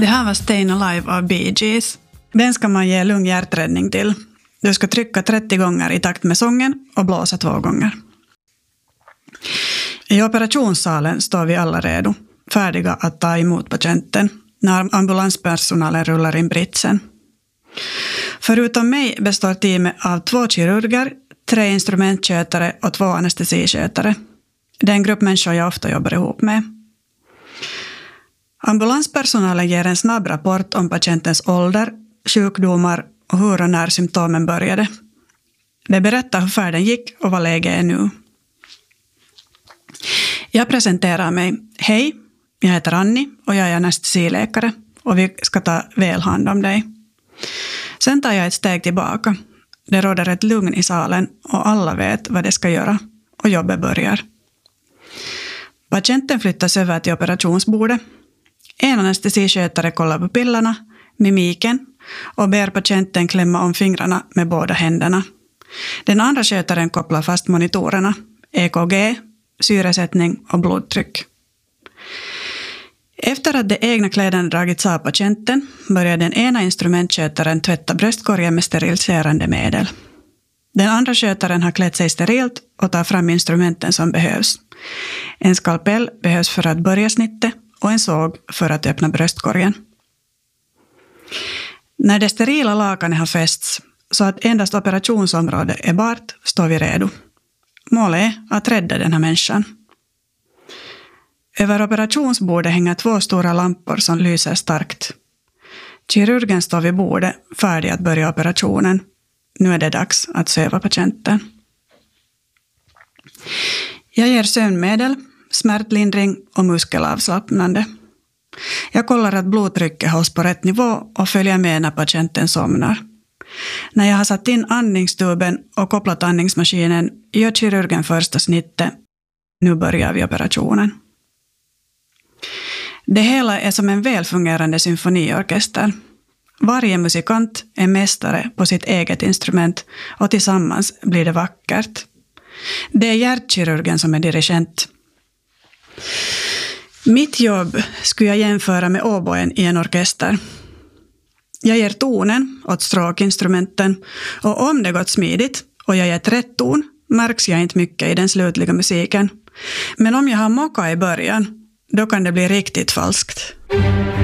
Det här var Stayin' Alive av Bee Gees. Den ska man ge lugn hjärträddning till. Du ska trycka 30 gånger i takt med sången och blåsa 2 gånger. I operationssalen står vi alla redo, färdiga att ta emot patienten när ambulanspersonalen rullar in britsen. Förutom mig består teamet av 2 kirurger, 3 instrumentskötare och 2 anestesiskötare. Det är en grupp människor jag ofta jobbar ihop med. Ambulanspersonalen ger en snabb rapport om patientens ålder, sjukdomar och hur och när symptomen började. Det berättar hur färden gick och vad läget är nu. Jag presenterar mig. Hej, jag heter Annie och jag är anestesiläkare och vi ska ta väl hand om dig. Sen tar jag ett steg tillbaka. Det råder ett lugn i salen och alla vet vad de ska göra och jobbet börjar. Patienten flyttas över till operationsbordet. En anestesiskötare kollar på pillarna, mimiken och ber patienten klämma om fingrarna med båda händerna. Den andra skötaren kopplar fast monitorerna, EKG, syresättning och blodtryck. Efter att de egna kläderna dragits av patienten börjar den ena instrumentskötaren tvätta bröstkorgen med steriliserande medel. Den andra skötaren har klätt sig sterilt och tar fram instrumenten som behövs. En skalpell behövs för att börja snittet och en såg för att öppna bröstkorgen. När det sterila lakanet har fästs så att endast operationsområdet är bart står vi redo. Målet är att rädda den här människan. Över operationsbordet hänger 2 stora lampor som lyser starkt. Kirurgen står vid bordet färdig att börja operationen. Nu är det dags att söva patienten. Jag ger sömnmedel, smärtlindring och muskelavslappnande. Jag kollar att blodtrycket hålls på rätt nivå och följer med när patienten somnar. När jag har satt in andningstuben och kopplat andningsmaskinen gör kirurgen första snittet. Nu börjar vi operationen. Det hela är som en välfungerande symfoniorkester. Varje musikant är mästare på sitt eget instrument och tillsammans blir det vackert. Det är hjärtkirurgen som är dirigent. Mitt jobb skulle jag jämföra med oboen i en orkester. Jag ger tonen åt stråkinstrumenten och om det gått smidigt och jag gett rätt ton märks jag inte mycket i den slutliga musiken. Men om jag har mocka i början, då kan det bli riktigt falskt.